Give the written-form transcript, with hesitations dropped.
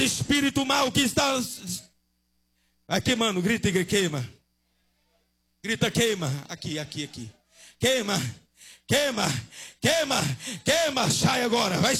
espírito mal que está... Aqui, mano, grita, igreja, queima. Grita, queima. Aqui. Queima. Queima. Sai agora. Vai